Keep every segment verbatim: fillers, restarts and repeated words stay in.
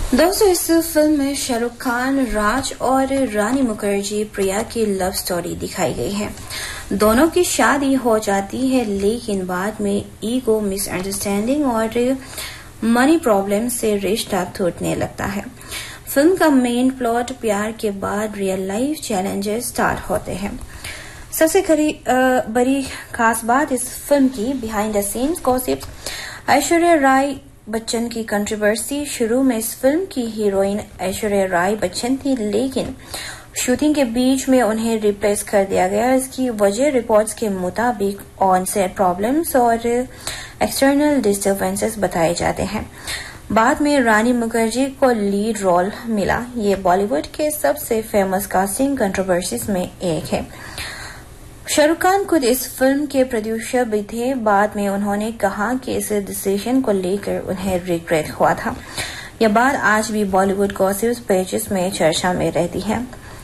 दोस्तों, इस फिल्म में शाहरुख खान, राज और रानी मुखर्जी प्रिया की लव स्टोरी दिखाई गई है। दोनों की शादी हो जाती है, लेकिन बाद में ईगो, मिसअंडरस्टैंडिंग और मनी प्रॉब्लम से रिश्ता टूटने लगता है। फिल्म का मेन प्लॉट प्यार के बाद रियल लाइफ चैलेंजेस स्टार्ट होते हैं। सबसे बड़ी खास बात इस फिल्म की behind the scenes gossip. Aishwarya Rai Bachchan की कंट्रोवर्सी। शुरू में इस फिल्म की हीरोइन ऐश्वर्या राय बच्चन थी, लेकिन शूटिंग के बीच में उन्हें रिप्लेस कर दिया गया। इसकी वजह रिपोर्ट्स के मुताबिक ऑन सेट प्रॉब्लम्स और एक्सटर्नल डिस्टर्बेंसेस बताए जाते हैं। बाद में रानी मुखर्जी को लीड रोल मिला। ये बॉलीवुड के सबसे फेमस कास्टिंग कंट्रोवर्सीज में एक है। शाहरुख खान खुद इस फिल्म के प्रोड्यूसर भी थे। बाद में उन्होंने कहा कि इस डिसीजन को लेकर उन्हें रिग्रेट हुआ था। यह बात आज भी बॉलीवुड गॉसिप पेजेस में चर्चा में रहती है।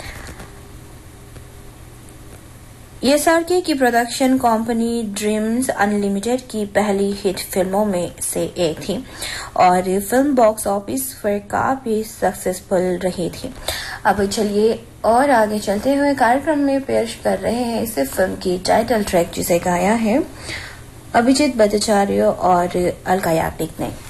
ये सार्की की प्रोडक्शन कंपनी ड्रीम्स अनलिमिटेड की पहली हिट फिल्मों में से एक थी और फिल्म बॉक्स ऑफिस पर काफी सक्सेसफुल रही थी। अब चलिए और आगे चलते हुए कार्यक्रम में पेश कर रहे हैं इस फिल्म की टाइटल ट्रैक, जिसे गाया है अभिजीत भट्टाचार्य और अलका याग्निक ने।